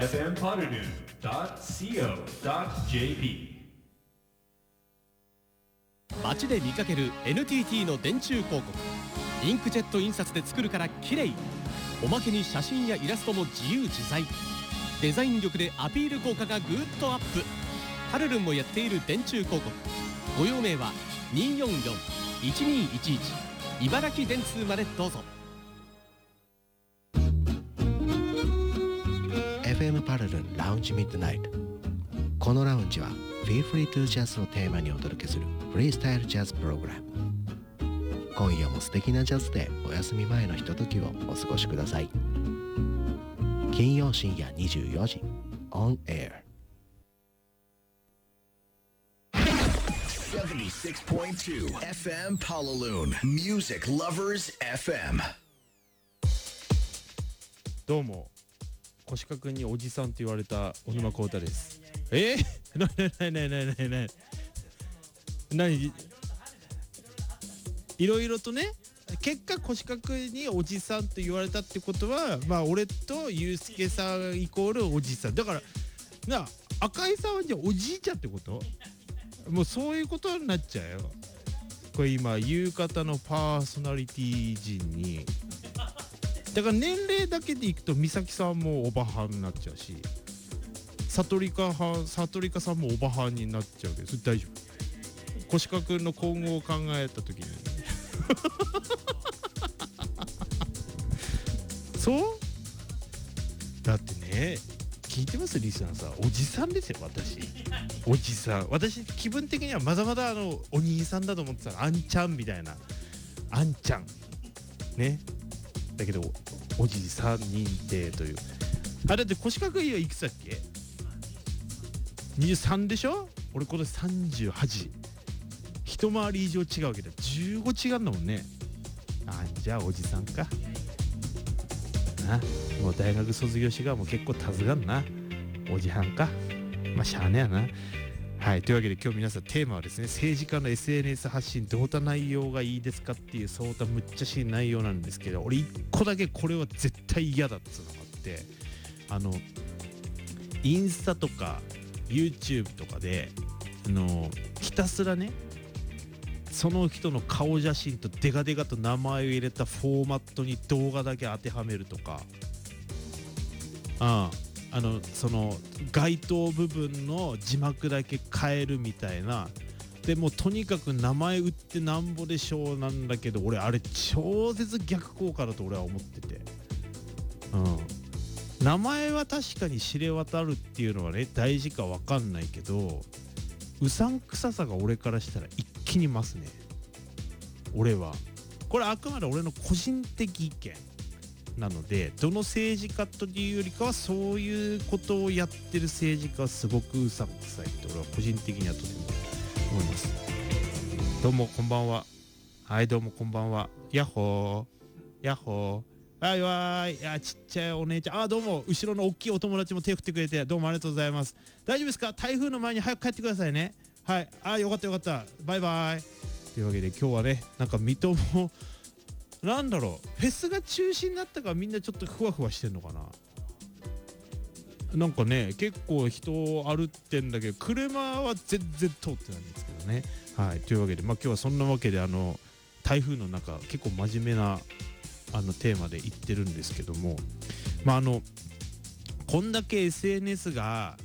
fmpoddernoon.co.jp 街で見かける NTT の電柱広告。インクジェット印刷で作るから綺麗。おまけに写真やイラストも自由自在。デザイン力でアピール効果がぐーっとアップ。ハルルンもやっている電柱広告。ご用命は 244-1211 茨城電通までどうぞ。 FM パルルンラウンジミッドナイト。このラウンジは Feel Free to Jazz をテーマにお届けするフリースタイルジャズプログラム。今夜も素敵なジャズでお休み前のひとときをお過ごしください。金曜深夜24時 On Air 76.2 FM Palaloon Music Lovers FM。 どうも腰掛におじさんと言われた小沼孝太です。何いろいろとね、結果腰掛におじさんと言われたってことは、まあ俺とユうスケさんイコールおじさんだからな。赤井さんはじゃあおじいちゃんってこと？もうそういうことになっちゃうよ。これ今夕方のパーソナリティ陣にだから年齢だけでいくと美咲さんもおばはんになっちゃうし、サトリカさんもおばはんになっちゃうけど、それ大丈夫？腰掛の今後を考えた時にそうだってね、聞いてますリスナーさん、おじさんですよ私。おじさん、私気分的にはまだまだお兄さんだと思ってた。あんちゃんみたいな、あんちゃんね。だけどおじさん認定という。だって腰掛はいくつだっけ？23でしょ。俺これ38、一回り以上違うけど15違うんだもんね。じゃあおじさんかな。もう大学卒業しがもう結構たずがんな。おじはんか。まあしゃあねやな。はい、というわけで今日皆さんテーマはですね、政治家の SNS 発信どうた内容がいいですかっていうそうたむっちゃしい内容なんですけど、俺一個だけこれは絶対嫌だっつうのがあって、インスタとか YouTube とかでひたすらね、その人の顔写真とデカデカと名前を入れたフォーマットに動画だけ当てはめるとか、その該当部分の字幕だけ変えるみたいな。でもうとにかく名前打ってなんぼでしょうなんだけど、俺あれ超絶逆効果だと俺は思ってて、名前は確かに知れ渡るっていうのはね大事か分かんないけど、うさんくささが俺からしたら一気に増すね。俺はこれあくまで俺の個人的意見なので、どの政治家というよりかはそういうことをやってる政治家はすごくうさんくさいって俺は個人的にはとても思います。どうもこんばんは。はい、どうもこんばんは。ヤッホーヤッホー。はいわーい。ちっちゃいお姉ちゃん。どうも後ろの大きいお友達も手振ってくれてどうもありがとうございます。大丈夫ですか？台風の前に早く帰ってくださいね。はい。よかったよかった。バイバイ。というわけで今日はね、なんか水戸もなんだろう、フェスが中止になったからみんなちょっとふわふわしてんのかな。なんかね結構人歩ってんだけど車は全然通ってないんですけどね。はい、というわけで今日はそんなわけで台風の中結構真面目なテーマで言ってるんですけども、こんだけ SNS が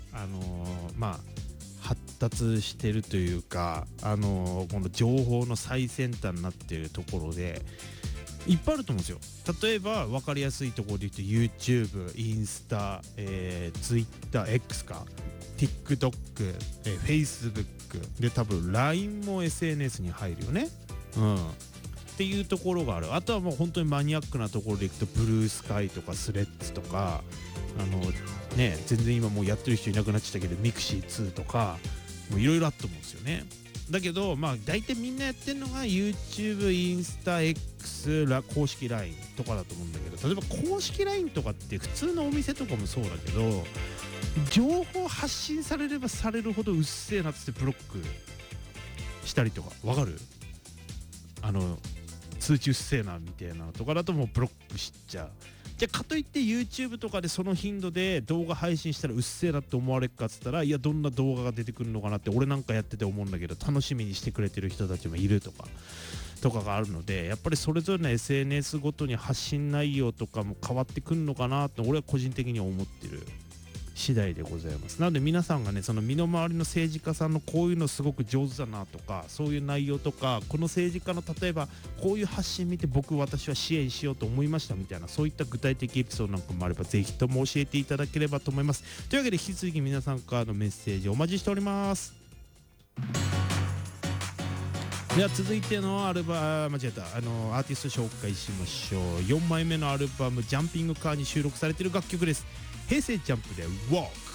発達してるというかこの情報の最先端になっているところでいっぱいあると思うんですよ。例えば分かりやすいところで言うと YouTube、インスタ、Twitter、X か TikTok、Facebook で多分 LINE も SNS に入るよね。っていうところがある。あとはもう本当にマニアックなところでいくとブルースカイとかスレッズとか全然今もうやってる人いなくなっちゃったけどミクシー2とかいろいろあったと思うんですよね。だけど大体みんなやってるのが YouTube、インスタ、X、公式 LINE とかだと思うんだけど、例えば公式 LINE とかって普通のお店とかもそうだけど情報発信されればされるほどうっせえなっつってブロックしたりとか、わかる？通知うっせえなみたいなとかだともうブロックしちゃう。 じゃあかといって YouTube とかでその頻度で動画配信したらうっせえなって思われるかっつったら、いやどんな動画が出てくるのかなって俺なんかやってて思うんだけど、楽しみにしてくれてる人たちもいるとかがあるので、やっぱりそれぞれの SNS ごとに発信内容とかも変わってくるのかなと俺は個人的に思ってる次第でございます。なので皆さんがね、その身の回りの政治家さんのこういうのすごく上手だなとか、そういう内容とか、この政治家の例えばこういう発信見て私は支援しようと思いましたみたいな、そういった具体的エピソードなんかもあればぜひとも教えていただければと思います。というわけで引き続き皆さんからのメッセージお待ちしております。では続いてのアーティスト紹介しましょう。4枚目のアルバムジャンピングカーに収録されている楽曲です。平成ジャンプで Walk。